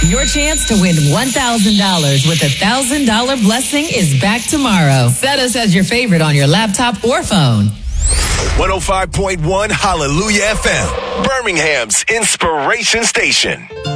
Your chance to win $1,000 with $1,000 blessing is back tomorrow. Set us as your favorite on your laptop or phone. 105.1 Hallelujah FM, Birmingham's inspiration station.